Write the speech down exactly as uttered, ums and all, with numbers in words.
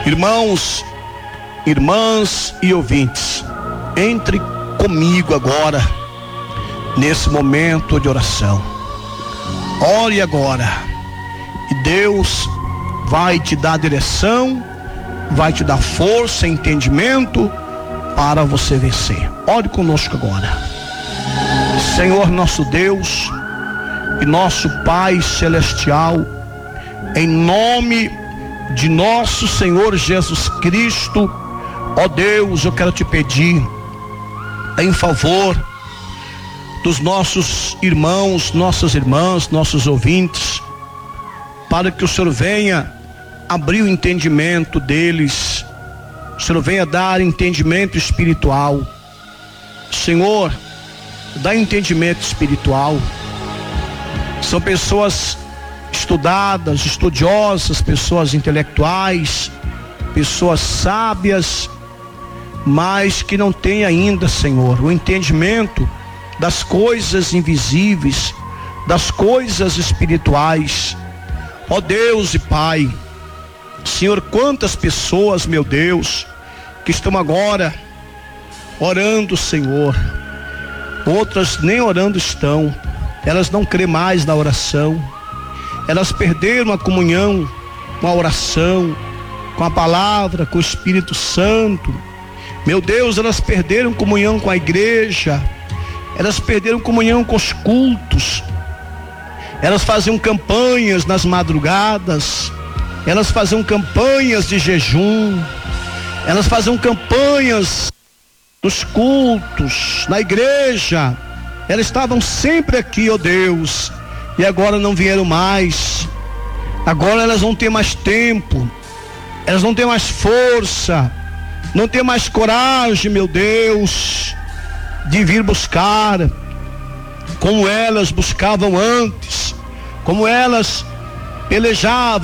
Irmãos, irmãs e ouvintes, entre comigo agora, nesse momento de oração. Ore agora, e Deus vai te dar direção, vai te dar força e entendimento para você vencer. Ore conosco agora. Senhor nosso Deus e nosso Pai Celestial, em nome de nosso Senhor Jesus Cristo, ó Deus, eu quero te pedir em favor dos nossos irmãos, nossas irmãs, nossos ouvintes, para que o Senhor venha abrir o entendimento deles, o Senhor venha dar entendimento espiritual. Senhor, dá entendimento espiritual. São pessoas estudadas, estudiosas, pessoas intelectuais, pessoas sábias, mas que não têm ainda, Senhor, o entendimento das coisas invisíveis, das coisas espirituais. Ó Deus e Pai, Senhor, quantas pessoas, meu Deus, que estão agora orando, Senhor, outras nem orando estão, elas não crêem mais na oração, elas perderam a comunhão com a oração, com a palavra, com o Espírito Santo. Meu Deus, elas perderam comunhão com a igreja, elas perderam comunhão com os cultos, elas faziam campanhas nas madrugadas, elas faziam campanhas de jejum, elas faziam campanhas nos cultos, na igreja, elas estavam sempre aqui, ó Deus, e agora não vieram mais. Agora elas não têm mais tempo, elas não têm mais força, não têm mais coragem, meu Deus, de vir buscar como elas buscavam antes, como elas pelejavam